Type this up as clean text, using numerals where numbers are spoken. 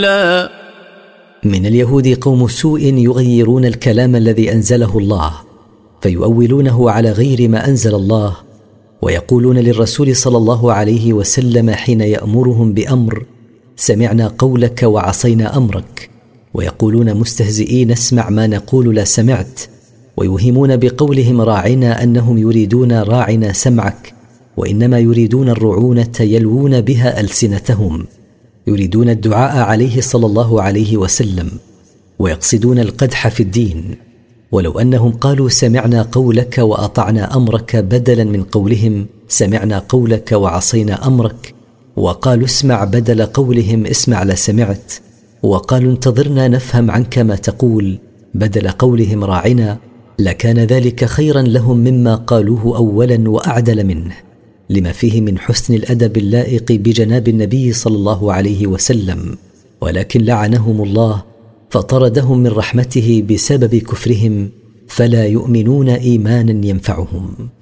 من اليهود قوم سوء يغيرون الكلام الذي أنزله الله فيؤولونه على غير ما أنزل الله، ويقولون للرسول صلى الله عليه وسلم حين يأمرهم بأمر: سمعنا قولك وعصينا أمرك، ويقولون مستهزئين: اسمع ما نقول لا سمعت، ويوهمون بقولهم راعنا أنهم يريدون راعنا سمعك، وإنما يريدون الرعونة يلوون بها ألسنتهم، يريدون الدعاء عليه صلى الله عليه وسلم، ويقصدون القدح في الدين. ولو أنهم قالوا سمعنا قولك وأطعنا أمرك بدلا من قولهم سمعنا قولك وعصينا أمرك، وقالوا اسمع بدل قولهم اسمع لا سمعت، وقالوا انتظرنا نفهم عنك ما تقول بدل قولهم راعنا، لكان ذلك خيرا لهم مما قالوه أولا وأعدل منه، لما فيه من حسن الأدب اللائق بجناب النبي صلى الله عليه وسلم. ولكن لعنهم الله فطردهم من رحمته بسبب كفرهم، فلا يؤمنون إيمانا ينفعهم.